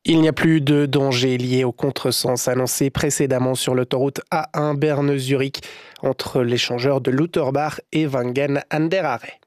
Il n'y a plus de danger lié au contresens annoncé précédemment sur l'autoroute A1 Berne-Zurich entre l'échangeur de Lauterbach et Wangen an der Aare.